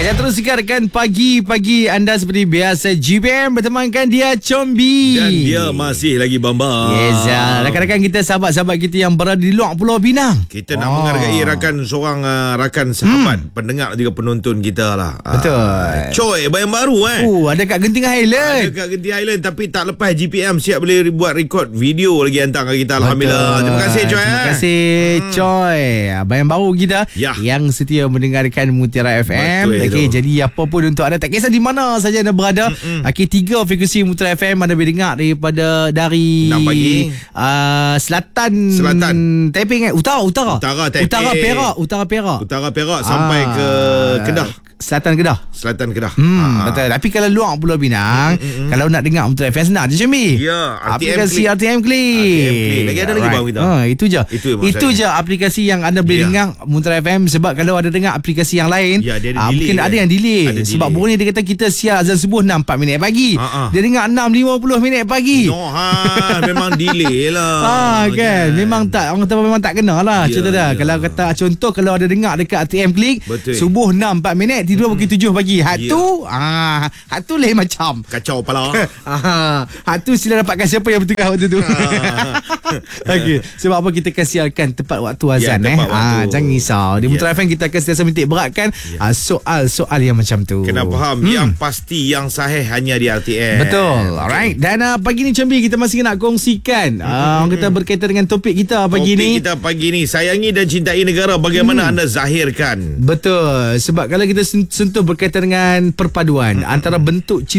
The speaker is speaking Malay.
Ya, terus sikarkan pagi-pagi anda seperti biasa. GPM bertemankan dia Combi. Dan dia masih lagi Bamba. Yes, rakan-rakan kita, sahabat-sahabat kita yang berada di luar Pulau Pinang. Kita nak menghargai seorang rakan sahabat, pendengar juga penonton kita lah. Betul. Choi, bayang baru Ada kat Genting Highland. Ada kat Genting Highland. Tapi tak lepas GPM siap boleh buat rekod video lagi hantar kat kita. Alhamdulillah. Terima kasih Choi. Terima kasih Choi. Bayang baru kita yang setia mendengarkan Mutiara FM. Okey, jadi apa pun untuk anda, tak kisah di mana saja anda berada. Okey, 3 frekuensi Mutiara FM anda boleh dengar daripada dari 6 pagi. Selatan Taiping, utara Taiping. Utara Perak sampai ke Kedah. Selatan Kedah. Betul. Tapi kalau luar Pulau Pinang, kalau nak dengar Mutiara FM senang je Combi. Ya, aplikasi RTM Click. Lagi ada lagi bang kita. Itu je aplikasi yang anda boleh dengar Mutiara FM. Sebab kalau ada dengar aplikasi yang lain, dia ada mungkin ada yang delay. Sebab Borni dia kata kita siar azan subuh 6:04 minit pagi. Dia dengar 6:50 minit pagi. Memang delay lah. Kan. Memang tak, orang kata memang tak kena lah. Contoh dah. Kalau kata contoh, kalau ada dengar dekat RTM Click, subuh 6:04 minit, tidur pukul 7 pagi. Hak tu lain macam. Kacau pala. Hak tu sila dapatkan siapa yang bertugas waktu tu. Okey, sebab apa kita kasiarkan tepat waktu azan jangan risau. Di Mutiara FM kita akan sentiasa mintik beratkan soal-soal yang macam tu. Kena faham yang pasti, yang sahih hanya di RTM. Betul. Alright. Dan pagi ni Combi, kita masih nak kongsikan orang kata berkaitan dengan topik kita pagi ni. Topik kita pagi ni, sayangi dan cintai negara, bagaimana anda zahirkan. Betul. Sebab kalau kita sentuh berkaitan dengan perpaduan antara bentuk cinta